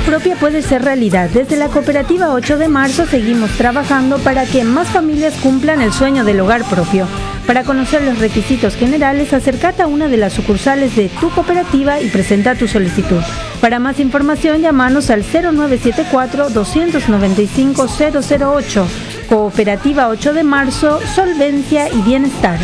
propia puede ser realidad. Desde la Cooperativa 8 de Marzo seguimos trabajando para que más familias cumplan el sueño del hogar propio. Para conocer los requisitos generales, acércate a una de las sucursales de tu cooperativa y presenta tu solicitud. Para más información, llámanos al 0974-295-008. Cooperativa 8 de Marzo, solvencia y bienestar.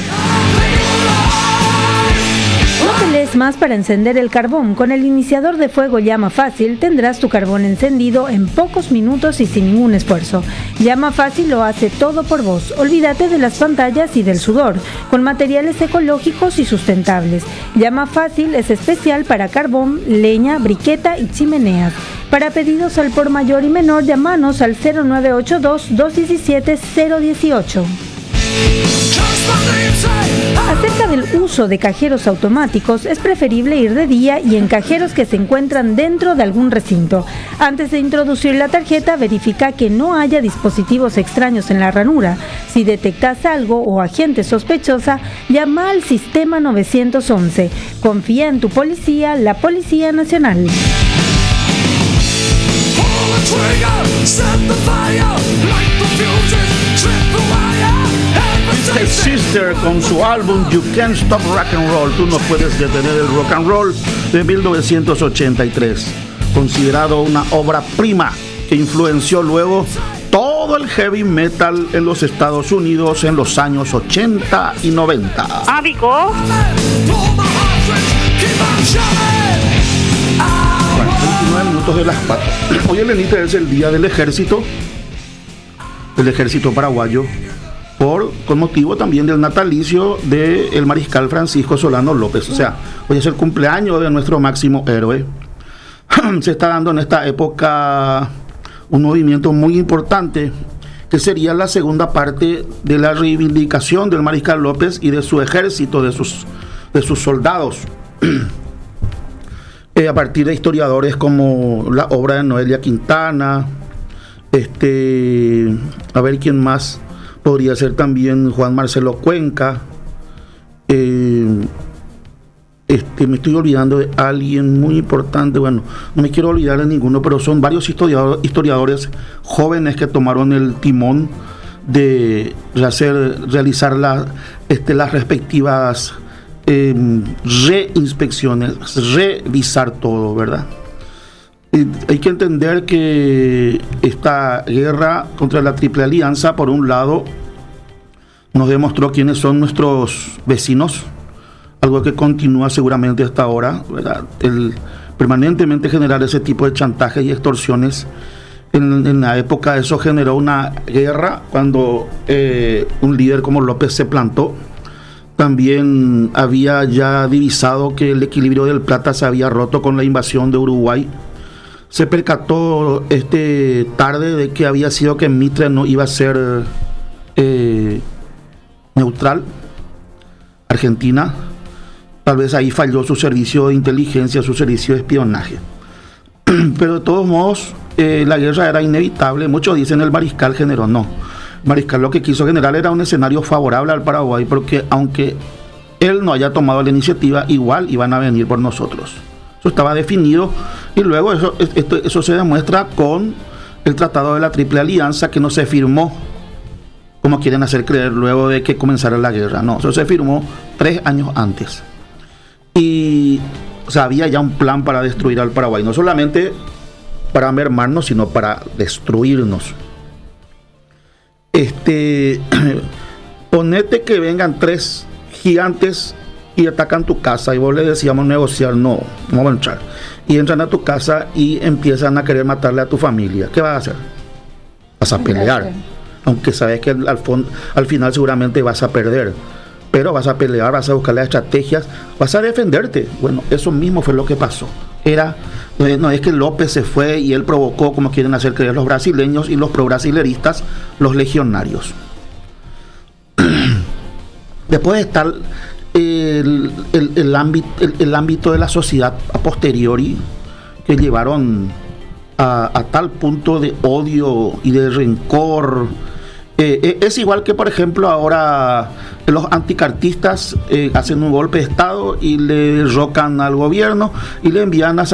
No pelees más para encender el carbón. Con el iniciador de fuego Llama Fácil tendrás tu carbón encendido en pocos minutos y sin ningún esfuerzo. Llama Fácil lo hace todo por vos. Olvídate de las pantallas y del sudor, con materiales ecológicos y sustentables. Llama Fácil es especial para carbón, leña, briqueta y chimeneas. Para pedidos al por mayor y menor, llámanos al 0982-217-018. Acerca del uso de cajeros automáticos, es preferible ir de día y en cajeros que se encuentran dentro de algún recinto. Antes de introducir la tarjeta, verifica que no haya dispositivos extraños en la ranura. Si detectas algo o agente sospechosa, llama al sistema 911. Confía en tu policía, la Policía Nacional. Twisted Sister con su álbum You Can't Stop Rock and Roll, tú no puedes detener el rock and roll, de 1983, considerado una obra prima que influenció luego todo el heavy metal en los Estados Unidos en los años 80 y 90. Ábico. 29 minutos de las 4. Hoy, Elenita, es el día del ejército paraguayo, con motivo también del natalicio del mariscal Francisco Solano López. O sea, hoy es el cumpleaños de nuestro máximo héroe. Se está dando en esta época un movimiento muy importante, que sería la segunda parte de la reivindicación del mariscal López y de su ejército, de sus soldados. A partir de historiadores como la obra de Noelia Quintana, a ver quién más podría ser, también Juan Marcelo Cuenca. Me estoy olvidando de alguien muy importante. Bueno, no me quiero olvidar de ninguno, pero son varios historiadores jóvenes que tomaron el timón de realizar las respectivas reinspecciones, revisar todo, ¿verdad? Hay que entender que esta guerra contra la Triple Alianza, por un lado, nos demostró quiénes son nuestros vecinos, algo que continúa seguramente hasta ahora, ¿verdad? El permanentemente generar ese tipo de chantajes y extorsiones. En la época eso generó una guerra cuando un líder como López se plantó. También había ya divisado que el equilibrio del Plata se había roto con la invasión de Uruguay. Se percató tarde de que había sido que Mitre no iba a ser neutral. Argentina, tal vez ahí falló su servicio de inteligencia, su servicio de espionaje. Pero de todos modos, la guerra era inevitable. Muchos dicen el mariscal generó, no. El mariscal lo que quiso generar era un escenario favorable al Paraguay, porque aunque él no haya tomado la iniciativa, igual iban a venir por nosotros. Eso estaba definido, y luego eso se demuestra con el Tratado de la Triple Alianza, que no se firmó, como quieren hacer creer, luego de que comenzara la guerra. No, eso se firmó 3 años antes. Y o sea, había ya un plan para destruir al Paraguay, no solamente para mermarnos, sino para destruirnos. Ponete que vengan 3 gigantes y atacan tu casa, y vos le decíamos negociar, no vamos a entrar, y entran a tu casa y empiezan a querer matarle a tu familia. ¿Qué vas a hacer? Vas a pelear, aunque sabes que al final seguramente vas a perder, pero vas a pelear, vas a buscar las estrategias, vas a defenderte. Bueno, eso mismo fue lo que pasó. No es que López se fue y él provocó, como quieren hacer creer los brasileños y los pro-brasileristas, los legionarios. Después de estar el ámbito de la sociedad a posteriori, que llevaron a tal punto de odio y de rencor. Es igual que, por ejemplo, ahora los anticartistas hacen un golpe de Estado y le derrocan al gobierno y le envían a